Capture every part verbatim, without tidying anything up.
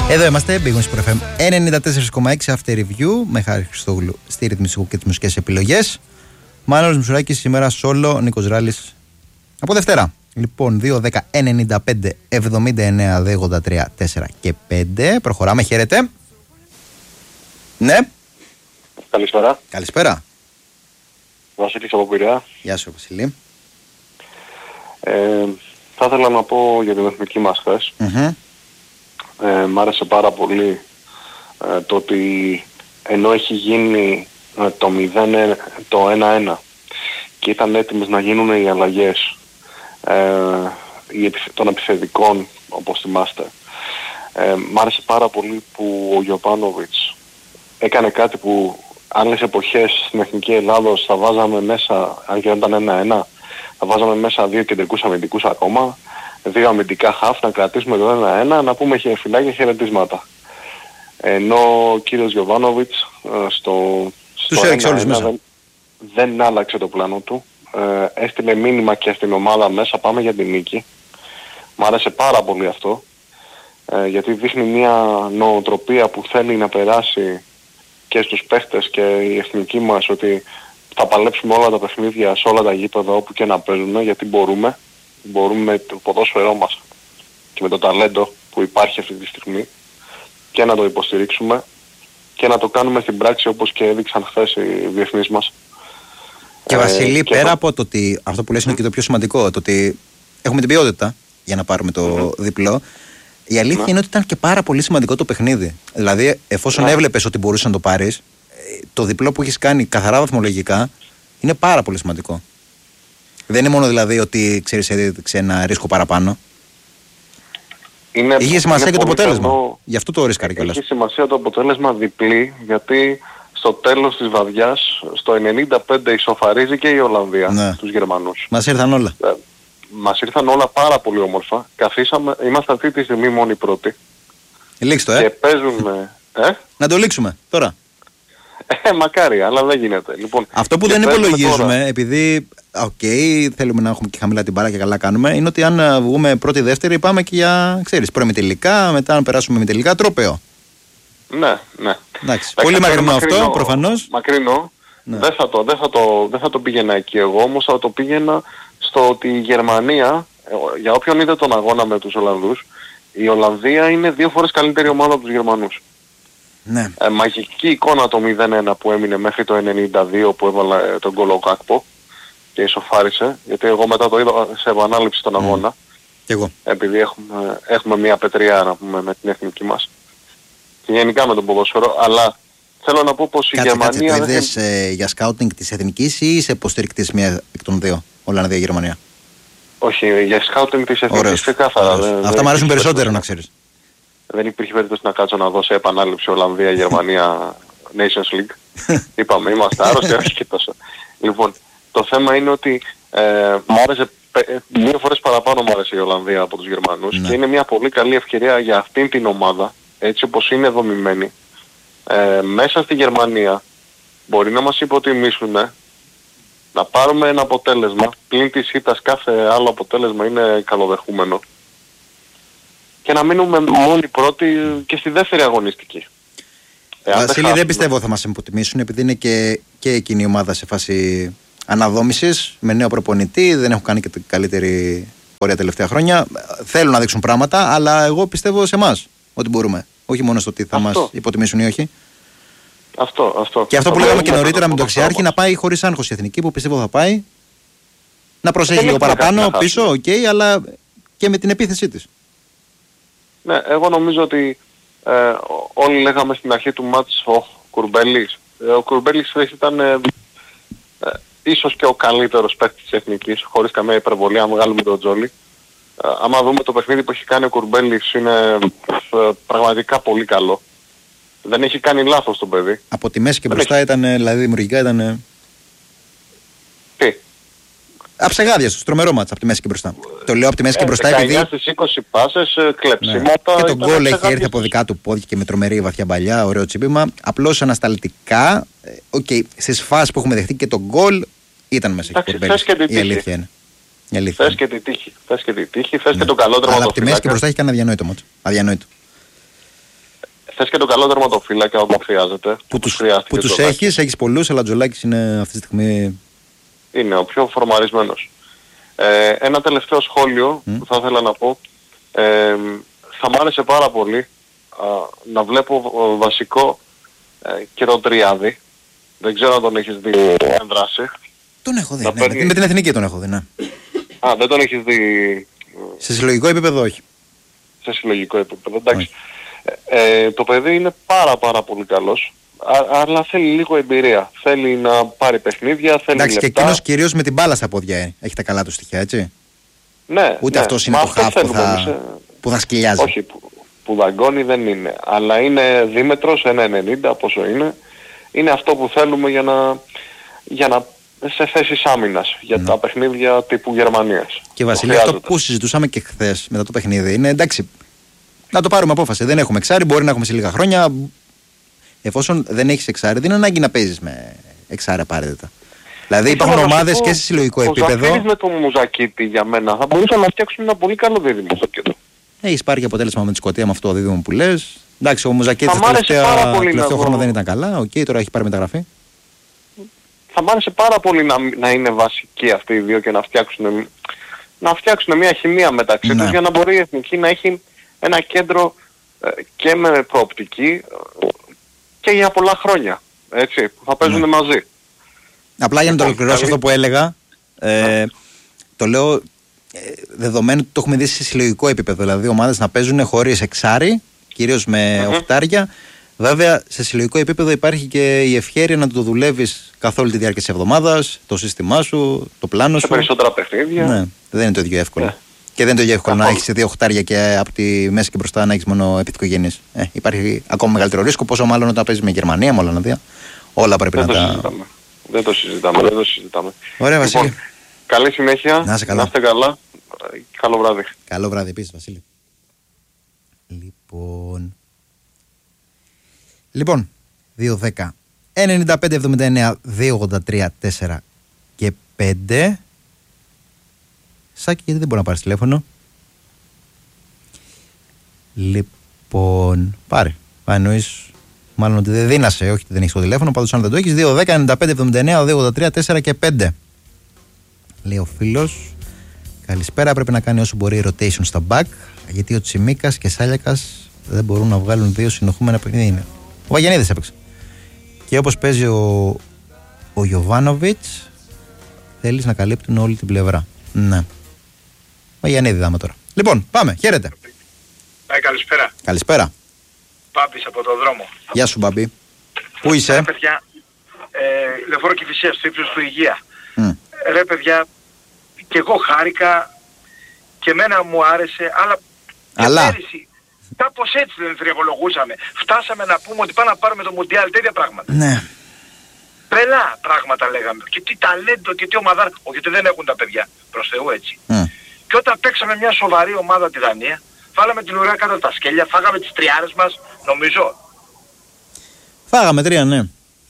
Εδώ είμαστε, Big Wings Pro εφ εμ ενενήντα τέσσερα κόμμα έξι After Review με Χάρη Χριστόγλου στη ρυθμιστικού και τις μουσικές επιλογές. Μάνος Μισουράκης σήμερα solo, Νίκος Ράλης από Δευτέρα. Λοιπόν, δύο δέκα ενενήντα πέντε εβδομήντα εννέα ογδόντα τρία τέσσερα και πέντε. Προχωράμε, χαίρετε. Ναι. Καλησπέρα. Καλησπέρα. Βασίλης από Πειραιά. Γεια σου, Βασίλη. Ε, θα ήθελα να πω για την εθνική μας χθες. Mm-hmm. Ε, μ' άρεσε πάρα πολύ ε, το ότι ενώ έχει γίνει ε, το μηδέν, το ένα ένα και ήταν έτοιμες να γίνουν οι αλλαγές ε, των επιθετικών, όπως θυμάστε, ε, μ' άρεσε πάρα πολύ που ο Γιοβάνοβιτς έκανε κάτι που άλλες εποχές στην Εθνική Ελλάδος θα βάζαμε μέσα, αν και δεν ήταν ένα ένα, θα βάζαμε μέσα δύο κεντρικούς αμυντικούς ακόμα, δύο αμυντικά χαφ, να κρατήσουμε το ένα ένα, να πούμε φιλάκια χαιρετίσματα. Ενώ ο κύριος Γιοβάνοβιτς στο, στο ένα ένα δεν, δεν άλλαξε το πλάνο του. Ε, έστειλε μήνυμα και στην ομάδα μέσα, πάμε για την νίκη. Μ' άρεσε πάρα πολύ αυτό, ε, γιατί δείχνει μια νοοτροπία που θέλει να περάσει και στους παίχτες και η εθνική μας, ότι θα παλέψουμε όλα τα παιχνίδια σε όλα τα γήπεδα όπου και να παίζουμε, γιατί μπορούμε. Μπορούμε με το ποδόσφαιρό μας και με το ταλέντο που υπάρχει αυτή τη στιγμή και να το υποστηρίξουμε και να το κάνουμε στην πράξη όπως και έδειξαν χθες οι διεθνείς μας. Και ε, Βασίλη, και πέρα το... από το ότι αυτό που λες είναι mm. και το πιο σημαντικό, το ότι έχουμε την ποιότητα για να πάρουμε το mm. διπλό, η αλήθεια mm. είναι ότι ήταν και πάρα πολύ σημαντικό το παιχνίδι. Δηλαδή, εφόσον mm. έβλεπες ότι μπορούσες να το πάρεις, το διπλό που έχεις κάνει καθαρά βαθμολογικά είναι πάρα πολύ σημαντικό. Δεν είναι μόνο δηλαδή ότι ξέρεις, έδειξε ένα ρίσκο παραπάνω. Είναι, είχε σημασία είναι και το αποτέλεσμα. Καλό. Γι' αυτό το ρίσκαρε κιόλας. Έχει σημασία το αποτέλεσμα διπλή, γιατί στο τέλος της βαδιάς, στο ενενήντα πέντε ισοφαρίζει και η Ολλανδία, ναι, τους Γερμανούς. Μας ήρθαν όλα. Ε, μας ήρθαν όλα πάρα πολύ όμορφα. Καθίσαμε, είμαστε αυτή τη στιγμή μόνοι πρώτοι. Λήξ' το, ε. Και παίζουμε... Ε? Να το λήξουμε τώρα. Ε, μακάρι, αλλά δεν γίνεται. Λοιπόν, αυτό που δεν υπολογίζουμε, τώρα, επειδή οκ, okay, θέλουμε να έχουμε και χαμηλά την μπάρα και καλά κάνουμε, είναι ότι αν βγούμε πρώτη-δεύτερη πάμε και για, ξέρεις, προημιτελικά, μετά αν περάσουμε μητελικά, τρόπαιο. Ναι, ναι. Εντάξει, πολύ μακρινό αυτό, προφανώς. Μακρινό. Ναι. Δεν, θα το, δεν, θα το, δεν θα το πήγαινα εκεί εγώ, όμως θα το πήγαινα στο ότι η Γερμανία, για όποιον είδε τον αγώνα με τους Ολλανδούς, η Ολλανδία είναι δύο φορές καλύτερη ομάδα από τους Γερμανούς. Ναι. Ε, μαγική εικόνα το μηδέν ένα που έμεινε μέχρι το ενενήντα δύο που έβαλε τον γκολ ο Γκάκπο και ισοφάρισε, γιατί εγώ μετά το είδα σε επανάληψη τον αγώνα. Mm. Και εγώ. Επειδή έχουμε, έχουμε μια πετριά να πούμε με την εθνική μας και γενικά με τον ποδόσφαιρο, αλλά θέλω να πω πως κάτσε, η Γερμανία... Κάτσε, το είδες δεν... ε, για σκάουτινγκ της εθνικής ή είσαι υποστηρικτής μία εκ των δύο, Ολλανδία-Γερμανία? Όχι, για σκάουτινγκ της εθνικής ξεκάθαρα. Αυτά μου αρέσουν περισσότερο να ξέρεις. Δεν υπήρχε περίπτωση να κάτσω να δω σε επανάληψη Ολλανδία-Γερμανία Nations League. Είπαμε, είμαστε άρρωστοι, όχι και τόσο. Λοιπόν, το θέμα είναι ότι ε, μου άρεσε, δύο φορές παραπάνω μου άρεσε η Ολλανδία από τους Γερμανούς, ναι, και είναι μια πολύ καλή ευκαιρία για αυτήν την ομάδα, έτσι όπως είναι δομημένη, ε, μέσα στη Γερμανία μπορεί να μας υποτιμήσουν, να πάρουμε ένα αποτέλεσμα, πλην της ήττας κάθε άλλο αποτέλεσμα είναι καλοδεχούμενο, και να μείνουμε μόνοι πρώτοι και στη δεύτερη αγωνιστική. Βασίλη, δεν πιστεύω θα μας υποτιμήσουν, επειδή είναι και, και εκείνη η ομάδα σε φάση αναδόμησης, με νέο προπονητή, δεν έχουν κάνει και την καλύτερη πορεία τελευταία χρόνια. Θέλουν να δείξουν πράγματα, αλλά εγώ πιστεύω σε εμάς ότι μπορούμε. Όχι μόνο στο ότι θα αυτό μας υποτιμήσουν ή όχι. Αυτό, αυτό. Και αυτό που λέγαμε και νωρίτερα με τον Αξιάρχη, να πάει χωρίς άγχος η εθνική, που πιστεύω θα πάει. Να προσέχει λίγο παραπάνω πίσω, οκ, okay, αλλά και με την επίθεσή της. Ναι, εγώ νομίζω ότι ε, όλοι λέγαμε στην αρχή του μάτς ο Κουρμπέλης. Ε, ο Κουρμπέλης ήταν ε, ε, ίσως και ο καλύτερος παίκτης της εθνικής, χωρίς καμία υπερβολή, αν βγάλουμε τον Τζόλι. Ε, άμα δούμε το παιχνίδι που έχει κάνει ο Κουρμπέλης, είναι ε, πραγματικά πολύ καλό. Δεν έχει κάνει λάθος το παιδί. Από τη μέση και μπροστά έχει... ήταν, δηλαδή δημιουργικά ήταν... Τι? Αψεγάδιαστος, τρομερό μάτς από τη μέση και μπροστά. Το λέω από τη μέση ε, και μπροστά επειδή... δεκαεννιά στις είκοσι πάσες, κλεψίματα... Ναι. Και τον γκολ έχει έρθει από δικά του πόδια και με τρομερή βαθιά παλιά, ωραίο τσίπημα. Απλώς ανασταλτικά, οκ, okay, στις φάσεις που έχουμε δεχτεί και τον γκολ ήταν μέσα εκεί ο Κουρμπέλης. Η αλήθεια είναι. Θες και τη τύχη, θες και τη τύχη, θες ναι. και τον καλό τερματοφύλακα. Αλλά από τη μέση και μπροστά έχει κάνει αδιανόητο μάτς. Αδιανόητο. θες και το καλό τερματοφύλακα όταν χρειάζεται. Που τους, που τους έχεις, έχεις πολλούς, αλλά Τζολάκης είναι αυτή τη στιγμή... Είναι ο πιο φορμαρισμένος. Ε, ένα τελευταίο σχόλιο mm. που θα ήθελα να πω. Ε, θα μ' άρεσε πάρα πολύ α, να βλέπω βασικό ε, και τον Τριάδη. Δεν ξέρω αν τον έχεις δει εν δράση. Τον έχω δει, ναι, παίρνει... με την εθνική τον έχω δει, ναι. Α, δεν τον έχεις δει... Σε συλλογικό επίπεδο όχι. Σε συλλογικό επίπεδο, εντάξει. Ε, ε, το παιδί είναι πάρα πάρα πολύ καλός, α, αλλά θέλει λίγο εμπειρία. Θέλει να πάρει παιχνίδια, θέλει εντάξει, λεπτά. Και εκείνος κυρίως με την μπάλα στα πόδια έχει τα καλά του στοιχεία, έτσι. Ναι, ούτε ναι. αυτός είναι το χαφ που θα, σε... που θα σκυλιάζει. Όχι, που, που δαγκώνει δεν είναι. Αλλά είναι δίμετρος, ένα ενενήντα πόσο είναι. Είναι αυτό που θέλουμε για να, για να σε θέσεις άμυνας για ναι. τα παιχνίδια τύπου Γερμανίας. Και Βασίλη, αυτό που συζητούσαμε και χθες μετά το παιχνίδι είναι εντάξει, να το πάρουμε απόφαση. Δεν έχουμε εξάρι, μπορεί να έχουμε σε λίγα χρόνια. Εφόσον δεν έχεις εξάρι, δεν είναι ανάγκη να παίζεις με εξάρι απαραίτητα. Δηλαδή υπάρχουν ομάδες και σε συλλογικό επίπεδο. Ο με τον Μουζακίτη για μένα θα μπορούσαν να φτιάξουν ένα πολύ καλό δίδυμο στο κέντρο. Έχεις πάρει και αποτέλεσμα με τη Σκωτία με αυτό το δίδυμο που λες. Εντάξει, ο Μουζακίτης τελευταίο χρόνο δεν ήταν καλά. Οκ, okay, τώρα έχει πάρει μεταγραφή. Θα μ' άρεσε πάρα πολύ να, να είναι βασικοί αυτοί οι δύο και να φτιάξουν, να φτιάξουν μια χημεία μεταξύ ναι. τους για να μπορεί η Εθνική να έχει ένα κέντρο ε, και με προοπτική ε, και για πολλά χρόνια. Έτσι, που θα παίζουν ναι. μαζί. Απλά για να το ολοκληρώσω αυτό που έλεγα, ε, ναι. το λέω ε, δεδομένου ότι το έχουμε δει σε συλλογικό επίπεδο. Δηλαδή ομάδες να παίζουν χωρίς εξάρι, κυρίως με mm-hmm. οχτάρια. Βέβαια, σε συλλογικό επίπεδο υπάρχει και η ευχέρεια να το δουλεύεις καθ' όλη τη διάρκεια της εβδομάδας, το σύστημά σου, το πλάνο σου. Σε περισσότερα παιχνίδια. Ναι, δεν είναι το ίδιο εύκολο. Yeah. Και δεν είναι το ίδιο εύκολο καθόλου. Να έχεις δύο οχτάρια και από τη μέση και μπροστά να έχεις μόνο επιθετικογενείς. Ε, υπάρχει ακόμα μεγαλύτερο ρίσκο, πόσο μάλλον όταν παίζεις με Γερμανία, με Ολλανδία. Όλα πρέπει δεν να το τα. Συζητάμε. Δεν το συζητάμε. Δεν το συζητάμε. Ωραία, Βασίλη. Λοιπόν, καλή συνέχεια. Να είστε καλά. Να είστε καλά. Καλό βράδυ. Καλό βράδυ επίσης, Βασίλη. Λοιπόν. Λοιπόν, δύο δέκα ενενήντα πέντε εβδομήντα εννέα δύο ογδόντα τρία τέσσερα και πέντε. Σάκη, γιατί δεν μπορεί να πάρεις τηλέφωνο. Λοιπόν, πάρε. Πάει εννοείς μάλλον ότι δεν δίνασε, όχι ότι δεν έχεις το τηλέφωνο. Πάντως αν δεν το έχεις, δύο δέκα ενενήντα πέντε εβδομήντα εννέα δύο ογδόντα τρία τέσσερα και πέντε. Λέει ο φίλος, καλησπέρα, πρέπει να κάνει όσο μπορεί rotation στα back, γιατί ο Τσιμίκας και Σάλιακας δεν μπορούν να βγάλουν δύο συνοχούμενα παιχνίδια. Ο Βαγιανίδης έπαιξε. Και όπως παίζει ο, ο Γιοβάνοβιτς, θέλεις να καλύπτουν όλη την πλευρά. Ναι. Βαγιανίδη δάμε τώρα. Λοιπόν, πάμε. Χαίρετε. Ε, καλησπέρα. Καλησπέρα. Μπάμπης από το δρόμο. Γεια σου, Μπάμπη. Πού είσαι? Ρε παιδιά, ε, Λεωφόρο Κηφισίας, στο ύψος του Υγεία. Mm. Ρε παιδιά, και εγώ χάρηκα και εμένα μου άρεσε, αλλά... Αλλά... Πέρυσι, κάπως έτσι δεν θριαβολογούσαμε. Φτάσαμε να πούμε ότι πάμε να πάρουμε το Μουντιάλ, τέτοια πράγματα. Ναι. Τρελά πράγματα λέγαμε. Και τι ταλέντο και τι ομάδα. Όχι ότι δεν έχουν τα παιδιά. Προς Θεού έτσι. Mm. Και όταν παίξαμε μια σοβαρή ομάδα τη Δανία, φάγαμε την ουρά κάτω τα σκέλια, φάγαμε τις τριάρες μας, νομίζω. Φάγαμε τρία, ναι.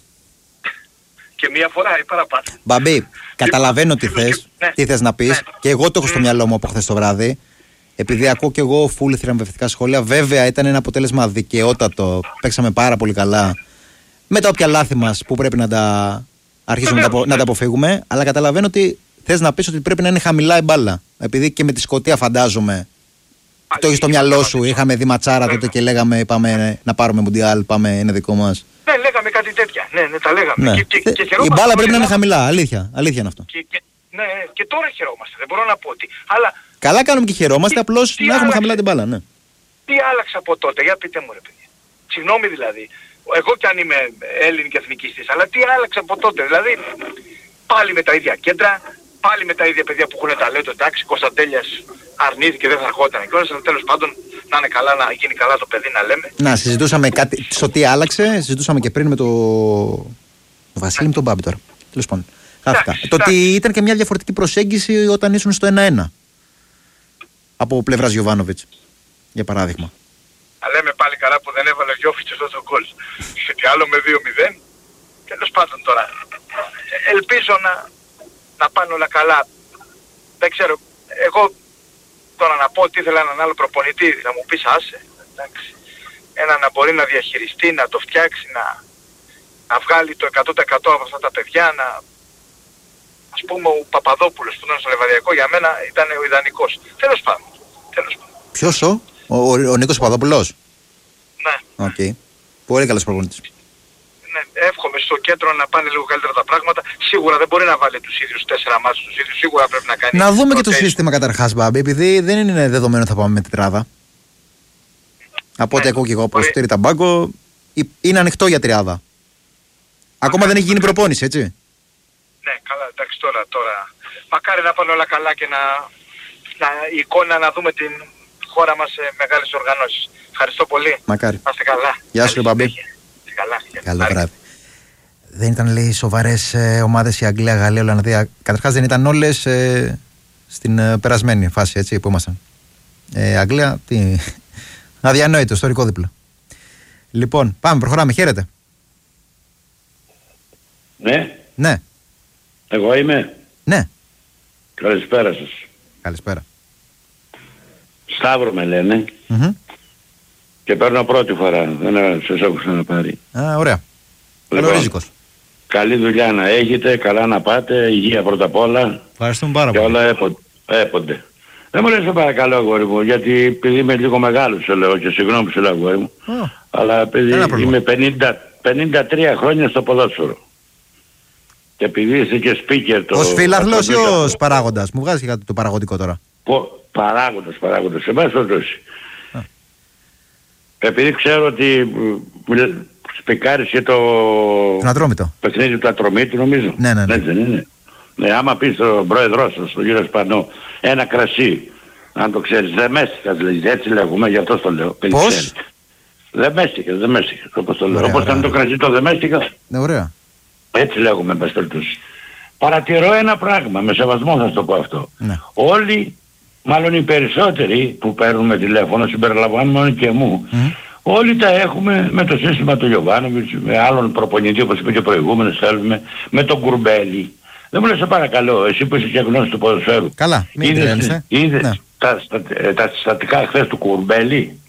Και μία φορά ή παραπάνω. Μπαμπή, καταλαβαίνω τι θες, ναι. τι θες να πεις. Ναι. Και εγώ το έχω στο μυαλό μου από χθες το βράδυ. Επειδή ακούω και εγώ φουλ θριαμβευτικά σχόλια, βέβαια ήταν ένα αποτέλεσμα δικαιότατο. Παίξαμε πάρα πολύ καλά. Με τα όποια λάθη μας που πρέπει να τα αρχίσουμε να, τα, να τα αποφύγουμε. Αλλά καταλαβαίνω ότι θες να πεις ότι πρέπει να είναι χαμηλά η μπάλα. Επειδή και με τη Σκωτία φαντάζομαι. Το έχεις στο μυαλό σου. Είχαμε δει ματσάρα τότε και λέγαμε πάμε να πάρουμε Μουντιάλ, πάμε, είναι δικό μας. Ναι, λέγαμε κάτι τέτοια. Ναι, ναι, τα λέγαμε. Ναι. Και, και, και η μπάλα πρέπει να είναι χαμηλά. Αλήθεια. Αλήθεια είναι αυτό. Και, και, ναι, και τώρα χαιρόμαστε. Δεν μπορώ να πω ότι. Αλλά καλά κάνουμε και χαιρόμαστε, απλώς να έχουμε χαμηλά την μπάλα, ναι. Τι άλλαξε από τότε, για πείτε μου ρε παιδιά. Συγγνώμη δηλαδή, εγώ κι αν είμαι Έλληνη και εθνικιστής, αλλά τι άλλαξε από τότε, δηλαδή πάλι με τα ίδια κέντρα, πάλι με τα ίδια παιδιά που έχουν ταλέντο, εντάξει, Κωνσταντέλιας αρνήθηκε, δεν θα ερχόταν και όλες, αλλά τέλος πάντων να είναι καλά, να γίνει καλά το παιδί να λέμε. Να, συζητούσαμε κάτι, στο τι άλλαξε, συζητούσαμε και πριν με το, το Βασίλη με τον Μπάμπη τώρα, τέλος πάντων. Χάθηκα. Το ότι ήταν και μια διαφορετική προσέγγιση όταν ήσουν στο ένα ένα. Από πλευράς Γιοβάνοβιτς, για παράδειγμα. Αλλά λέμε πάλι καλά που δεν έβαλε ο Γιώφιτς αυτό το γκολ. Γιατί άλλο με δύο μηδέν. Τέλος πάντων τώρα. Ελπίζω να, να πάνε όλα καλά. Δεν ξέρω. Εγώ τώρα να πω ότι ήθελα έναν άλλο προπονητή. Να μου πεις άσε. Εντάξει. ένα να μπορεί να διαχειριστεί, να το φτιάξει, να, να βγάλει το εκατό τοις εκατό από αυτά τα παιδιά, να... Ας πούμε ο Παπαδόπουλος που ήταν στο Λεβαδιακό για μένα ήταν ο ιδανικός. Τέλος πάντων. Τέλος πάντων. Ποιος ο, ο, ο, ο Νίκος Παπαδόπουλος? Ναι. Οκ. Okay. Πολύ καλός προπονητής. Ναι, εύχομαι στο κέντρο να πάνε λίγο καλύτερα τα πράγματα. Σίγουρα δεν μπορεί να βάλει τους ίδιους τέσσερα μάτς τους ίδιους. Σίγουρα πρέπει να κάνει... Να δούμε και το σύστημα καταρχάς, Μπάμπη, επειδή δεν είναι δεδομένο θα πάμε με τετράδα. Από ό,τι ναι, ακούω και εγώ από Στήρι Ταμπάγκο, είναι ανοιχτό για τριάδα. Ακόμα δεν έχει γίνει προπόνηση, έτσι. Ναι, καλά, εντάξει τώρα, τώρα. Μακάρι να πάνε όλα καλά και να, να η εικόνα να δούμε την χώρα μας σε μεγάλες οργανώσεις. Ευχαριστώ πολύ. Μακάρι. Πάστε καλά. Γεια σου, Μπαμπή. Καλά. Καλό βράδυ. Δεν ήταν, λέει, σοβαρές ε, ομάδες η Αγγλία, Γαλλία, Ολλανδία. Καταρχάς δεν ήταν όλες ε, στην ε, περασμένη φάση, έτσι, που ήμασταν. Ε, Αγγλία, τι... αδιανόητο, ιστορικό δίπλο. Λοιπόν, πάμε, προχωράμε. Χαίρετε. Ναι. Ναι. Εγώ είμαι. Ναι. Καλησπέρα σας. Καλησπέρα. Σταύρο με λένε. Mm-hmm. Και παίρνω πρώτη φορά. Δεν σας έχω ξαναπάρει. Α, ωραία. Λοιπόν, ρίζικος. καλή δουλειά να έχετε, καλά να πάτε, υγεία πρώτα απ' όλα. Ευχαριστούμε πάρα πολύ. Και όλα έπονται. έπονται. Δεν μου λες σε παρακαλώ, αγόρι μου, γιατί επειδή είμαι λίγο μεγάλος σε λέω και συγγνώμη που σε λέω, αγόρι μου. Oh. Αλλά επειδή είμαι πενήντα, πενήντα τρία χρόνια στο ποδόσφαιρο. Και επειδή είσαι και speaker το... Ως φιλαθλός ή ως παράγοντας? Μου βγάζει κάτι το παραγωγικό τώρα. Πο, παράγοντας, παράγοντας. Σε μέσα ρωτώσει. Ah. Επειδή ξέρω ότι σπικάρεις και το... Τον Ατρόμητο. Παιχνίδι του Ατρομήτου νομίζω. Ναι, ναι, ναι. Έτσι δεν είναι? Ναι, άμα πεις στον πρόεδρό σας, τον κύριο Σπανό, ένα κρασί, αν το ξέρεις, δεμέστηκας λέγεται, έτσι λέγουμε, γι' αυτό το λέω. Πώς? Δεμέστηκας, δεμέστηκας, όπως το λέω. Όπως ήταν το κρασί το δεμέστηκας. Ναι, ωραία. Έτσι λέγουμε, μπαστολτούς. Παρατηρώ ένα πράγμα, με σεβασμό θα το πω αυτό. Ναι. Όλοι, μάλλον οι περισσότεροι που παίρνουμε τηλέφωνο, συμπεριλαμβάνομαι και μου, mm. όλοι τα έχουμε με το σύστημα του Γιωβάνοβιτς, με άλλον προπονητή όπως είπε και προηγούμενος, θέλουμε, με τον Κουρμπέλη. Δεν μου λες σε παρακαλώ, εσύ που είσαι και γνώση του ποδοσφαίρου. Καλά, μην είδες, είδες ναι. τα, στα, τα συστατικά χθες του Κουρμπέλη?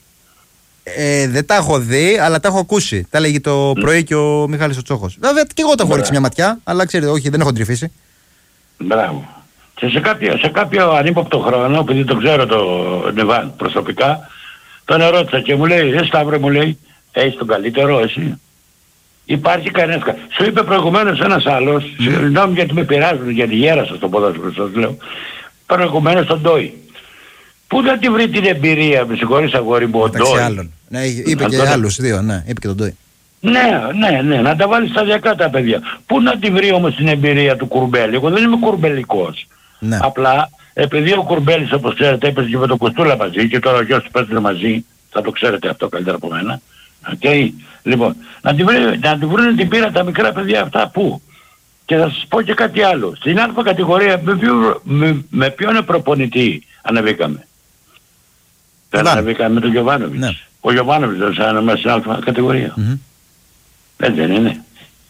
Ε, δεν τα έχω δει, αλλά τα έχω ακούσει. Τα λέγει το mm. πρωί και ο Μιχάλης ο Τσόχος. Βέβαια και εγώ τα έχω ρίξει μια ματιά, αλλά ξέρετε, όχι, δεν έχω τρυφήσει. Μπράβο. Και σε κάποιο, σε κάποιο ανύποπτο χρόνο, επειδή το ξέρω το Νεβάν προσωπικά, τον ερώτησα και μου λέει, ρε Σταύρο, μου λέει, έχεις τον καλύτερο εσύ? Υπάρχει κανένας? Σου είπε προηγουμένως ένας άλλος, mm. συγγνώμη γιατί με πειράζουν, γιατί γέρασα στο ποδόσφαιρο σας λέω, προηγουμένως τον Ντόι. Πού να τη βρει την εμπειρία, με συγχωρείς αγόρι μου, ο Ντόι? Άλλων. Ναι, είπε και τον... άλλους δύο, ναι, είπε και τον Ντόι. Ναι, ναι, ναι, να τα βάλει σταδιακά τα παιδιά. Πού να τη βρει όμως την εμπειρία του Κουρμπέλη? Εγώ δεν είμαι κουρμπελικός. Ναι. Απλά, επειδή ο Κουρμπέλης, όπως ξέρετε, έπαιζε και με τον Κουστούλα μαζί και τώρα ο γιος του παίζουν μαζί, θα το ξέρετε αυτό καλύτερα από μένα. Okay. Λοιπόν, να τη, βρει, να τη βρουν την πείρα τα μικρά παιδιά αυτά πού? Και θα σας πω και κάτι άλλο. Στην Α κατηγορία με, ποιο, με, με ποιον προπονητή ανεβήκαμε? Δεν ανεβήκαμε με τον Γιωβάνοβιτς. Ναι. Ο Γιωβάνοβιτς δεν σαν μέσα στην Α κατηγορία. Mm-hmm. Δεν, δεν είναι.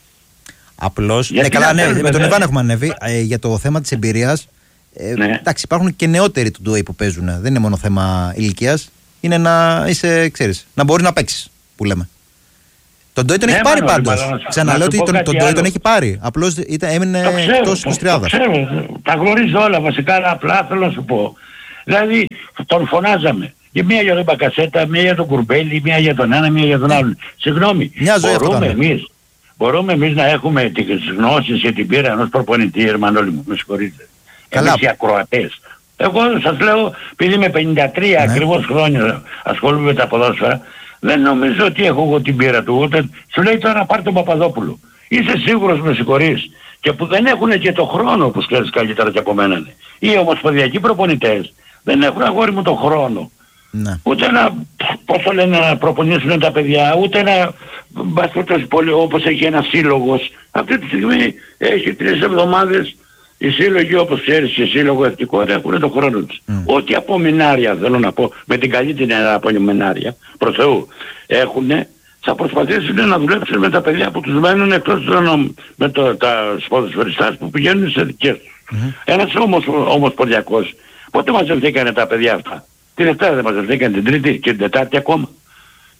Απλώς, ναι, καλά, ναι, με τον Ιβάν έχουμε ανέβει. Ε, για το θέμα της εμπειρίας, ε, ναι. εντάξει, υπάρχουν και νεότεροι του Ντόι που παίζουν. Δεν είναι μόνο θέμα ηλικίας. Είναι να είσαι, ξέρεις, να μπορεί να παίξεις, που λέμε. Τον Ντόι τον ναι, έχει πάρει πάντως. Ξαναλέω ότι τον, τον Ντόι τον έχει πάρει. Απλώς ήταν, έμεινε εκτός της τριάδας. Το ξέρω, τα γνωρίζω όλα βασικά, αλλά απλά θέλω να σου πω. Δηλαδή, τον φωνάζαμε. Και μία για τον Μπακασέτα, μία για τον Κουρμπέλη, μία για τον ένα, μία για τον άλλον. Συγγνώμη, μπορούμε εμείς, μπορούμε εμείς να έχουμε τις γνώσεις και την πείρα ενός προπονητή, Ερμανόλη μου, με συγχωρείτε. Εμείς οι ακροατές. Εγώ σας λέω, επειδή είμαι πενήντα τρία ναι. ακριβώς χρόνια ασχολούμαι με τα ποδόσφαιρα, δεν νομίζω ότι έχω εγώ την πείρα του, ούτε σου λέει τώρα πάρ' τον Παπαδόπουλο. Είσαι σίγουρος, με συγχωρείς, και που δεν έχουν και το χρόνο που ξέρεις καλύτερα και από μένα. Οι ομοσπονδιακοί προπονητές δεν έχουν, αγόρι μου, το χρόνο. Ναι. Ούτε να, πώς το λένε, να προπονήσουν τα παιδιά, ούτε να, πολύ, όπως έχει ένας σύλλογος. Αυτή τη στιγμή έχει τρεις εβδομάδες οι σύλλογοι, όπως ξέρεις, οι σύλλογοι εθνικό δεν έχουν το χρόνο τους. Mm. Ό,τι από μηνάρια, θέλω να πω, με την καλύτερη από μηνάρια, προς Θεού, έχουνε, θα προσπαθήσουν να δουλέψουν με τα παιδιά που τους μένουν εκτός των, με το, τα σποδοσφαιριστάς που πηγαίνουν σε δικές τους. Mm-hmm. Ένας όμως, όμως ποριακός, πότε μαζευτήκανε τα παιδιά αυτά? Την Δευτέρα δεν μαζευτήκαν, την Τρίτη και την Τετάρτη ακόμα.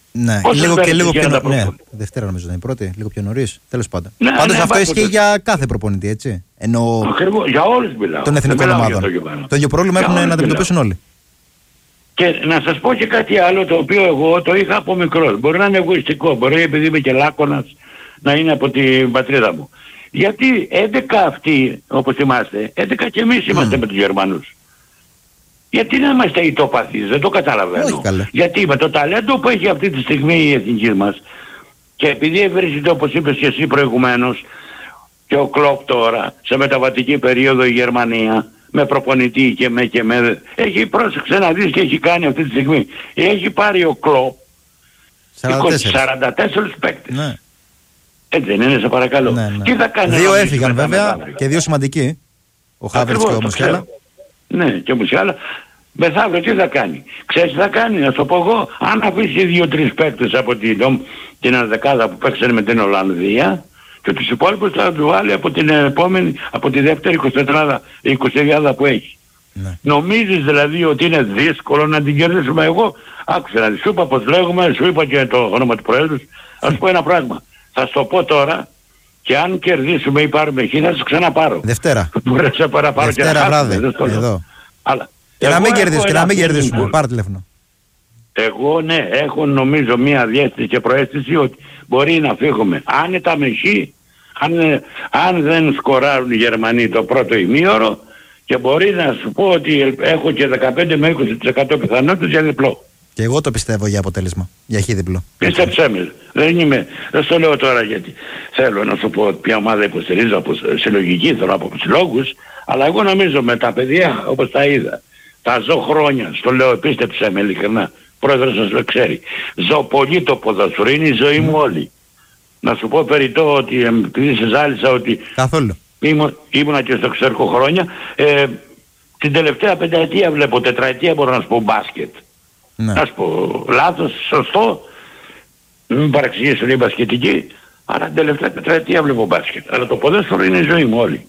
Ναι, λίγο και λίγο πιο νωρίς. Ναι, Δευτέρα νομίζω να είναι πρώτη, λίγο πιο νωρίς. Τέλος πάντων. Ναι, πάντως ναι, αυτό ισχύει για κάθε προπονητή, έτσι. Ενώ ακριβώς, για όλους μιλάω. Των εθνικών ομάδων. Το ίδιο πρόβλημα έχουν να αντιμετωπίσουν όλοι. Και να σας πω και κάτι άλλο το οποίο εγώ το είχα από μικρός. Μπορεί να είναι εγωιστικό, μπορεί επειδή είμαι και Λάκωνας να είναι από την πατρίδα μου. Γιατί έντεκα αυτοί, όπως είμαστε, έντεκα και εμείς είμαστε mm. με τους Γερμανούς. Γιατί να είμαστε ητοπαθείς, δεν το καταλαβαίνω. Όχι, γιατί με το ταλέντο που έχει αυτή τη στιγμή η εθνική μας και επειδή ευρίσκεται όπως είπες και εσύ προηγουμένως και ο Κλοπ τώρα σε μεταβατική περίοδο η Γερμανία με προπονητή και με και με έχει πρόσεξε να δεις και έχει κάνει αυτή τη στιγμή. Έχει πάρει ο Κλοπ σαράντα τέσσερα παίκτες. Ναι. Έτσι δεν είναι, σε παρακαλώ. Ναι, ναι. Τι θα κάνει. Δύο έφυγαν βέβαια και δύο σημαντικοί. Ο Χάβερτς και ο Μουσιάλα. Ναι, και ο Μουσιάλα. Μεθαύριο τι θα κάνει. Ξέρεις τι θα κάνει, να σου πω εγώ. Αν αφήσει δύο-τρεις παίκτες από την, την ενδεκάδα που παίξανε με την Ολλανδία και τους υπόλοιπους θα του βάλει από την επόμενη, από τη δεύτερη εικοσιτετράδα, εικοσιάδα που έχει. Ναι. Νομίζεις δηλαδή ότι είναι δύσκολο να την κερδίσουμε? Εγώ άκουσα να σου είπα πως λέγουμε, σου είπα και το όνομα του Προέδρου. Ας πω ένα πράγμα. Θα σου το πω τώρα και αν κερδίσουμε ή πάρουμε χ θα σας ξαναπάρω. Δευτέρα. Μπορέσα παραπάρω. Δευτέρα βράδυ. Εδώ. Αλλά και να μην κερδίσουμε, και να μην κερδίσουμε. Πάρε τηλέφωνο. Εγώ ναι, έχω νομίζω μία διέστηση και προαίσθηση ότι μπορεί να φύγουμε άνετα με χ, αν, αν δεν σκοράρουν οι Γερμανοί το πρώτο ημίωρο και μπορεί να σου πω ότι έχω και δεκαπέντε με είκοσι τοις εκατό πιθανότητες για διπλό. Και εγώ το πιστεύω για αποτέλεσμα, για χ διπλό. Πίστεψέ με, δεν είμαι, δεν στο λέω τώρα γιατί θέλω να σου πω ποια ομάδα υποστηρίζω από συλλογική, θέλω από συλλόγους, αλλά εγώ νομίζω με τα παιδιά όπως τα είδα, τα ζω χρόνια, στο λέω πίστεψέ με ειλικρινά, πρόεδρος σας το ξέρει, ζω πολύ το ποδόσφαιρο, είναι η ζωή μου όλη. Να σου πω περιττό ότι επειδή σε ζάλισα ότι καθόλου ήμουν, ήμουνα και στο εξωτερικό χρόνια, ε, την τελευταία πενταετία βλέπω, τετραετία μπορώ να σου πω μπάσκετ. Ναι. Να σου πω λάθος, σωστό, μην παραξηγήσουν οι μπασκετικοί, αλλά την τελευταία τετραετία βλέπω μπάσκετ. Αλλά το ποδόσφαιρο είναι η ζωή μου όλη.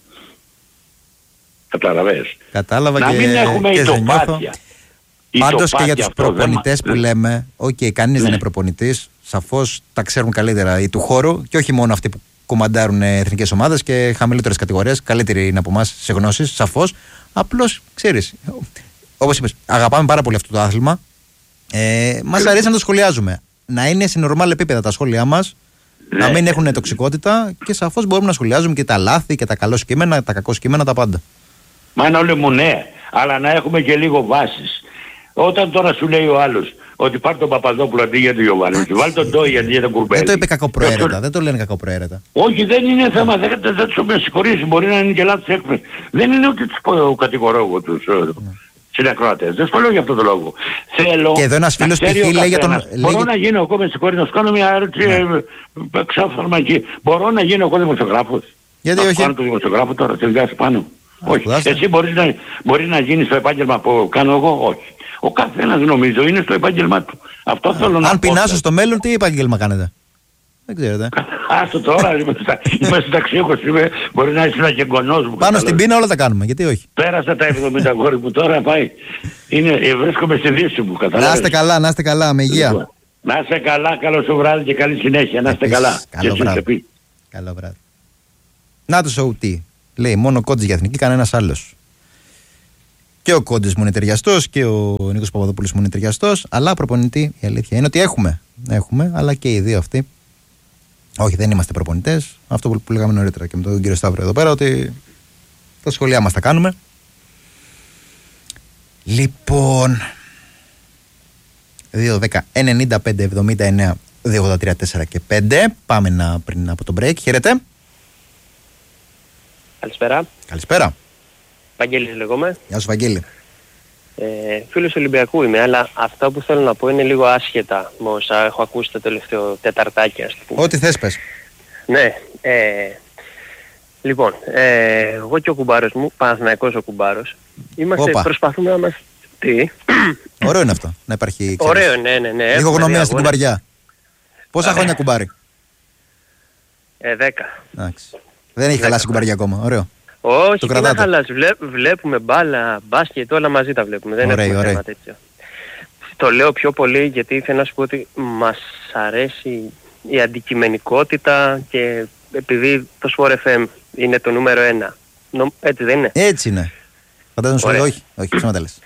Καταλαβαίνεις. Κατάλαβα να και, μην έχουμε και ητοπάτια. Πάντως και για τους προπονητές που λέμε, οκ, okay, κανείς ναι. δεν είναι προπονητής, σαφώς τα ξέρουν καλύτερα οι του χώρου και όχι μόνο αυτοί που κομμαντάρουν εθνικές ομάδες και χαμηλότερες κατηγορίες, καλύτεροι είναι από εμάς σε γνώσεις, σαφώς. Απλώς, ξέρεις, όπως είπες, αγαπάμε πάρα πολύ αυτό το άθλημα. Ε, μας αρέσει να το σχολιάζουμε. Να είναι σε νορμάλ επίπεδα τα σχόλιά μας, ναι. να μην έχουν τοξικότητα και σαφώς μπορούμε να σχολιάζουμε και τα λάθη και τα καλό κείμενα, τα κακό κείμενα, τα πάντα. Μα είναι όλοι μου ναι, αλλά να έχουμε και λίγο βάσεις. Όταν τώρα σου λέει ο άλλος ότι πάρει τον Παπαδόπουλο αντί για τον Γιωβάνοβιτς, βάλει τον Ντόι αντί για τον Κουρμπέλη. Δεν το είπε κακοπροαίρετα, δεν το λένε κακοπροαίρετα. Όχι, δεν είναι θέμα, δεν θα τους με συγχωρήσει, μπορεί να είναι και λάθος έκφραση. Δεν είναι ότι τους κατηγορώ εγώ τους συνακροατές, δεν στο λέω για αυτόν τον λόγο. Θέλω και εδώ ένας φίλος π.χ. λέει για τον... Μπορώ να γίνω εγώ, με συγχωρείτε, να σου κάνω μια ερώτηση ξάφαρμα εκεί. Μπορώ να γίνω εγώ δημοσιογράφος? Γιατί όχι? Να κάνω το δημοσιογράφο τώρα, σε βγάζει πάνω. Όχι. Εσύ μπορείς να, μπορεί να γίνεις στο επάγγελμα που κάνω εγώ? Όχι. Ο καθένας νομίζω είναι στο επάγγελμά του. Αυτό Α, θέλω να αν πεινάσω στο μέλλον, τι επάγγελμα κάνετε? Δεν ξέρετε. Άστο τώρα, είμαι συνταξίχος, μπορεί να είσαι ένα και γονός μου. Πάνω στην πείνα όλα τα κάνουμε, γιατί όχι? Πέρασα τα εβδομήντα γόρι μου, τώρα πάει. Είναι, βρίσκομαι στη δύση μου, καταλάβεις. Να είστε καλά, να είστε καλά, με υγεία. Να είστε καλά, καλό σου βράδυ και καλή συνέχεια, να είστε καλά. Καλό βράδυ. Καλό βράδυ. Να το σοου τι. Λέει μόνο Κόντζης για εθνική, κανένας άλλος. Και ο Κόντζης μου είναι ταιριαστός και ο Νίκος Παπαδόπουλος μου είναι ταιριαστός. Αλλά προπονητή, η αλήθεια είναι ότι έχουμε. Έχουμε, αλλά και οι δύο αυτοί. Όχι, δεν είμαστε προπονητές. Αυτό που, που λέγαμε νωρίτερα και με τον κύριο Σταύρο εδώ πέρα, ότι τα σχολεία μας τα κάνουμε. Λοιπόν. δύο δέκα ενενήντα πέντε εβδομήντα εννέα δύο ογδόντα τρία τέσσερα και πέντε. Πάμε να, πριν από το break. Χαίρετε. Καλησπέρα. Καλησπέρα. Βαγγέλης λέγομαι. Γεια σου Βαγγέλη. Ε, φίλος Ολυμπιακού είμαι, αλλά αυτά που θέλω να πω είναι λίγο άσχετα με όσα έχω ακούσει το τελευταίο τεταρτάκι, ας πούμε. Ό,τι θες πες. Ναι. Ε, λοιπόν, ε, εγώ και ο κουμπάρος μου, Παναθηναϊκός ο κουμπάρος, είμαστε, Οπα. προσπαθούμε να μας... Τι? Ωραίο είναι αυτό, να υπάρχει... Ξέρεις, ωραίο, ναι, ναι, ναι. λίγο γνωμία στην κουμπαριά. Πόσα χρόνια κουμπάρει? Ε, δέκα. Εντάξει. Δεν έχει χαλάσει η κουμπαριά ακόμα, ωραίο. Όχι, δεν θα χαλάσει. Βλέ, βλέπουμε μπάλα, μπάσκετ, όλα μαζί τα βλέπουμε. Δεν ωραία, έχουμε ωραία. θέμα τέτοιο. το λέω πιο πολύ γιατί θέλω να σου πω ότι μας αρέσει η αντικειμενικότητα και επειδή το Sport εφ εμ είναι το νούμερο ένα. Έτσι δεν είναι? Έτσι είναι. Φαντάζομαι σου λέει όχι, όχι, ψέματα λες.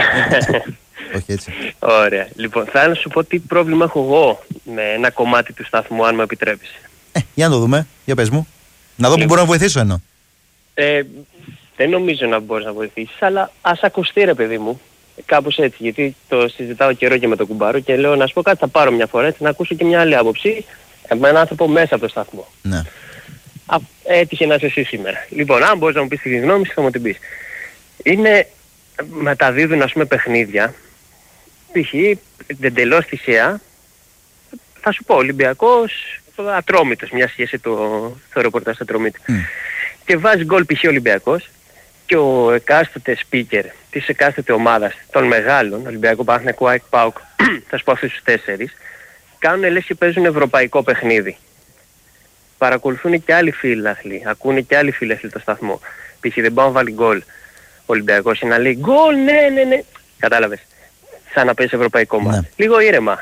Όχι έτσι. Ωραία. Λοιπόν, θα σου πω τι πρόβλημα έχω εγώ με ένα κομμάτι του σταθμού, αν μου επιτρέπεις. Ε, για να το δούμε. Για πες μου. Να δω που μπορώ να βοηθήσω εννοώ. Ε, δεν νομίζω να μπορείς να βοηθήσεις, αλλά ας ακουστεί ρε παιδί μου. Κάπως έτσι, γιατί το συζητάω καιρό και με τον κουμπάρο και λέω να σου πω κάτι, θα πάρω μια φορά έτσι να ακούσω και μια άλλη άποψη με έναν άνθρωπο μέσα από το σταθμό. Ναι. Α, έτυχε να είσαι εσύ σήμερα. Λοιπόν, αν μπορείς να μου πεις τη γνώμη σου θα μου την πεις. Είναι, μεταδίδουν ας πούμε παιχνίδια, π.χ. εντελώς θυσία, θα σου πω Ολυμπιακός Ατρόμητος, μια σχέση το, το ρεπορτάζ Ατρόμητο. Mm. Και βάζει γκολ π.χ. Ολυμπιακός και ο εκάστοτε speaker της εκάστοτε ομάδας των μεγάλων, Ολυμπιακό, Παναθηναϊκό, ΑΕΚ, ΠΑΟΚ, θα σου πω αυτούς τους τέσσερις, κάνουν λες και παίζουν ευρωπαϊκό παιχνίδι. Παρακολουθούν και άλλοι φίλαθλοι, ακούνε και άλλοι φίλαθλοι το σταθμό. Π.χ. δεν πάω να βάλει γκολ. Ο Ολυμπιακός είναι να λέει γκολ, ναι, ναι, ναι. Κατάλαβες. Σαν να παίζει ευρωπαϊκό μάτι. Ναι. Λίγο ήρεμα.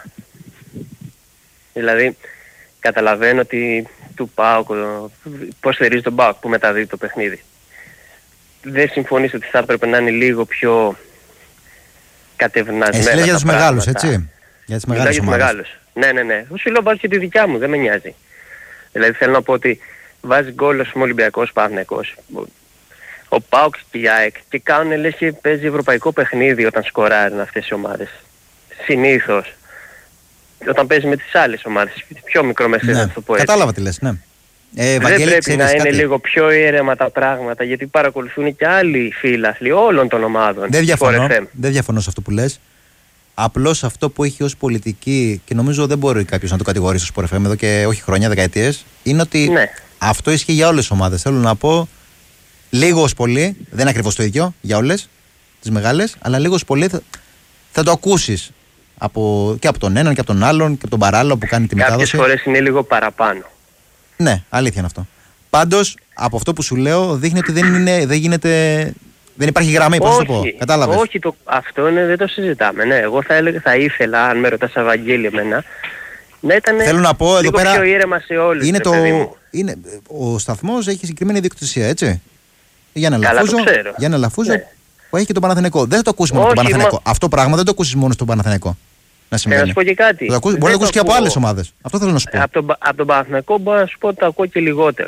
Δηλαδή, καταλαβαίνω ότι του ΠΑΟΚ, πώς θερίζει τον ΠΑΟΚ που μεταδίδει το παιχνίδι. Δεν συμφωνείς ότι θα έπρεπε να είναι λίγο πιο κατευνασμένα? Εσύ λες για τους μεγάλους, έτσι? Για τις μεγάλες ομάδες. Για τους μεγάλους. Ναι, ναι, ναι. Σου λέω βάζει και τη δικιά μου, δεν με νοιάζει. Δηλαδή θέλω να πω ότι βάζει γκολ ο Ολυμπιακός, Παναθηναϊκός, ο ΠΑΟΚ και η ΑΕΚ και κάνουν λες και παίζει ευρωπαϊκό παιχνίδι όταν σκοράρουν αυτές οι ομάδες. Συνήθως. Όταν παίζει με τις άλλες ομάδες, πιο μικρομεσαίες, ναι, να το πω έτσι. Κατάλαβα τι λες, ναι. Ε, δεν Βαγγέλη, πρέπει να κάτι. είναι λίγο πιο ήρεμα τα πράγματα, γιατί παρακολουθούν και άλλοι φίλαθλοι όλων των ομάδων. Δεν διαφωνώ, δεν διαφωνώ σε αυτό που λες. Απλώς αυτό που έχει ως πολιτική, και νομίζω δεν μπορεί κάποιος να το κατηγορήσει στο Sport εφ εμ εδώ και όχι χρόνια, δεκαετίες, είναι ότι ναι, αυτό ισχύει για όλες τις ομάδες. Θέλω να πω, λίγο ως πολύ, δεν είναι ακριβώς το ίδιο για όλες τις μεγάλες, αλλά λίγο ως πολύ θα, θα το ακούσεις από, και από τον έναν και από τον άλλον και από τον παράλληλο που κάνει τη Κάποιες μετάδοση. Κάποιες φορές είναι λίγο παραπάνω. Ναι, αλήθεια είναι αυτό. Πάντως, από αυτό που σου λέω, δείχνει ότι δεν, είναι, δεν γίνεται. Δεν υπάρχει γραμμή, πώς το πω. Κατάλαβες? Όχι, το, αυτό είναι, δεν το συζητάμε. Ναι, εγώ θα, έλεγα, θα ήθελα, αν με ρωτάς Ευαγγέλη εμένα, να ήταν Θέλω να πω, εδώ πέρα, πιο ήρεμα σε όλους. Είναι το, είναι, ο σταθμός έχει συγκεκριμένη ιδιοκτησία, έτσι. Για να Καλά, Λαφούζο, το ξέρω. για να Λαφούζο, ναι, που έχει και τον Παναθηναϊκό. Δεν θα το ακούσει μόνο όχι, τον Παναθηναϊκό. Μα... Αυτό πράγμα δεν το ακούσεις μόνο στον Παναθηναϊκό. Να συμβαίνει. Να σου πω και κάτι. Το ακούσεις, μπορεί να το ακούσει και από άλλες ομάδες. Αυτό θέλω να σου πω. Από τον, από τον Παναθηναϊκό μπορώ να σου πω ότι το ακούω και λιγότερο.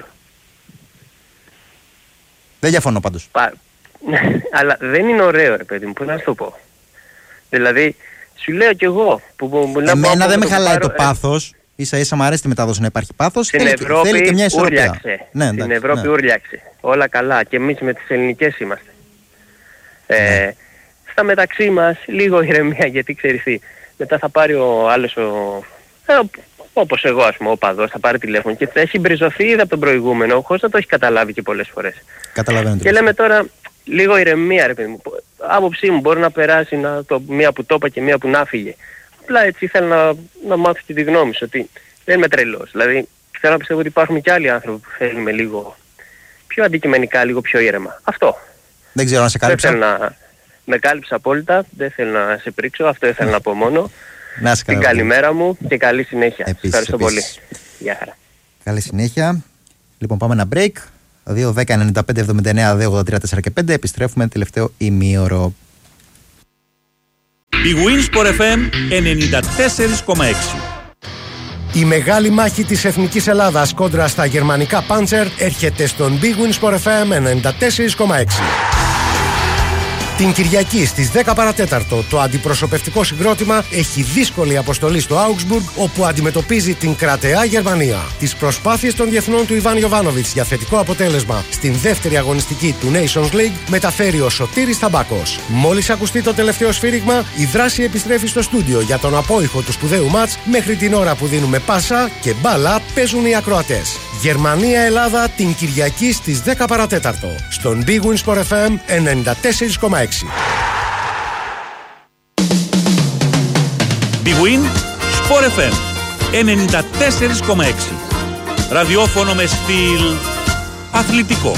Δεν διαφωνώ πάντως. Πα... Αλλά δεν είναι ωραίο, ρε παιδί μου, πώς να σου το πω. Δηλαδή, σου λέω κι εγώ. Που, που, που Εμένα δεν με χαλάει το πάθος. Ίσα ίσα μου αρέσει τη μετάδοση να υπάρχει πάθος. Στην θέλει, Ευρώπη θέλει και μια ισορροπία. ούρλιαξε. Ναι, Στην εντάξει, Ευρώπη ναι. ούρλιαξε. Όλα καλά. Και εμείς με τις ελληνικές είμαστε. Ναι. Ε, στα μεταξύ μας λίγο ηρεμία, γιατί ξέρεις τι. Μετά θα πάρει ο άλλος ο... Ε, όπως εγώ ας πούμε, ο παδός, θα πάρει τηλέφωνο και θα έχει μπριζωθεί ήδη από τον προηγούμενο, χωρίς να το έχει καταλάβει και πολλές φορές. Καταλαβαίνω. Και λέμε τώρα, λίγο ηρεμία ρε παιδί μου. Άποψή μου μπορεί να περάσει να, το, μία που το είπα και μία που να φύγε. Απλά έτσι θέλω να, να μάθω και τη γνώμη σου, ότι δεν είμαι τρελός. Δηλαδή θέλω να πιστεύω ότι υπάρχουν και άλλοι άνθρωποι που θέλουν λίγο πιο αντικειμενικά, λίγο πιο ήρεμα. Αυτό. Δεν ξέρω αν σε κάλυψα. Δεν θέλω να... Με κάλυψα απόλυτα, δεν θέλω να σε πρίξω, αυτό ήθελα να πω μόνο. Να σε την καλημέρα μου και καλή συνέχεια. Επίσης, ευχαριστώ επίσης. πολύ. Γεια χαρά. Καλή συνέχεια. Λοιπόν, πάμε ένα break. δύο δέκα ενενήντα πέντε εβδομήντα εννέα δύο ογδόντα τρία τέσσερα και πέντε. Επιστρέφουμε τελευταίο ημίωρο. Η Winsport εφ εμ ενενήντα τέσσερα κόμμα έξι. Η μεγάλη μάχη της Εθνικής Ελλάδας κόντρα στα γερμανικά Panzer έρχεται στον Big Win Sport εφ εμ ενενήντα τέσσερα κόμμα έξι. Την Κυριακή στις δέκα παρατέταρτο το αντιπροσωπευτικό συγκρότημα έχει δύσκολη αποστολή στο Augsburg, όπου αντιμετωπίζει την κρατεά Γερμανία. Τις προσπάθειες των διεθνών του Ιβάν Γιοβάνοβιτς για θετικό αποτέλεσμα στην δεύτερη αγωνιστική του Nations League μεταφέρει ο Σωτήρης Ταμπάκος. Μόλις ακουστεί το τελευταίο σφύριγμα, η δράση επιστρέφει στο στούντιο για τον απόϊχο του σπουδαίου μάτς. Μέχρι την ώρα που δίνουμε πάσα και μπάλα παίζουν οι ακροατές. Γερμανία-Ελλάδα την Κυριακή στις δέκα παρατέταρτο στον Big Win Sport εφ εμ ενενήντα τέσσερα κόμμα έξι. Big Win Sport εφ εμ ενενήντα τέσσερα κόμμα έξι. Ραδιόφωνο με στυλ αθλητικό.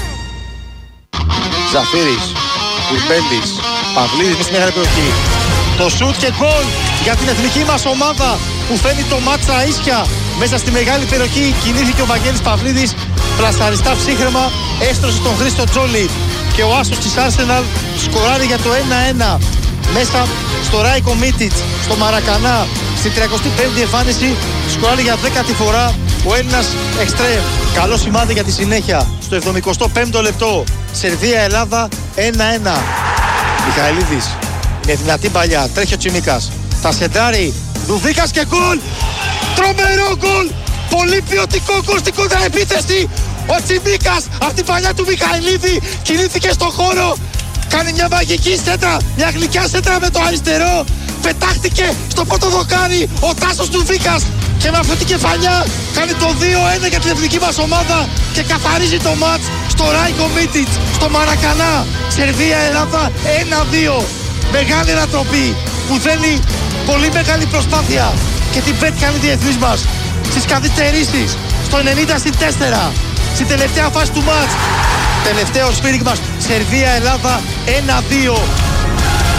Ζαφύρης, Κουρμπέλης, Παυλίδης, μέσα στη μεγάλη περιοχή. Το σουτ και γκολ για την εθνική μας ομάδα που φέρνει το μάτσα ίσια. Μέσα στη μεγάλη περιοχή κινήθηκε ο Βαγγέλης Παυλίδης. Πλασταριστά ψύχρεμα έστρωσε τον Χρήστο Τζόλι. Και ο άσος της Arsenal σκοράρει για το ένα ένα. Μέσα στο Ράικο Μίτιτς, στο Μαρακανά, στην τριακοστή πέμπτη εμφάνιση, σκοράρει για δέκατη φορά ο Έλληνας εξτρέμ. Καλό σημάδι για τη συνέχεια. Στο εβδομηκοστό πέμπτο λεπτό, Σερβία-Ελλάδα ένα ένα. Μιχαηλίδης, με δυνατή παλιά, τρέχει ο Τσιμίκας. Θα σεντάρει, Δουβίκας και γκολ! Τρομερό γκολ! Πολύ ποιοτικό γκολ στην κοντραεπίθεση! Ο Τσιμίκας, από την παλιά του Μιχαηλίδη, κινήθηκε στον χώρο. Κάνει μια μαγική σέντρα, μια γλυκιά σέντρα με το αριστερό. Πετάχτηκε στο πρώτο δοκάρι ο Τάσος Δουβίκας. Και με αυτή την κεφαλιά κάνει το δύο ένα για την εθνική μας ομάδα και καθαρίζει το μάτς στο Ράικο Μίτιτς, στο Μαρακανά. Σερβία-Ελλάδα ένα δύο. Μεγάλη ανατροπή που θέλει πολύ μεγάλη προσπάθεια και την πέτυχαν οι διεθνείς μας στις καθυστερήσεις στο ενενήντα συν τέσσερα, στην τελευταία φάση του μάτς. Τελευταίο σφύριγμα, Σερβία-Ελλάδα ένα δύο.